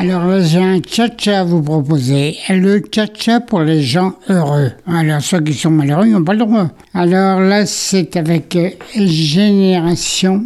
Alors là, j'ai un tcha-tcha à vous proposer. Le tcha-tcha pour les gens heureux. Alors, ceux qui sont malheureux, ils n'ont pas le droit. Alors là, c'est avec Génération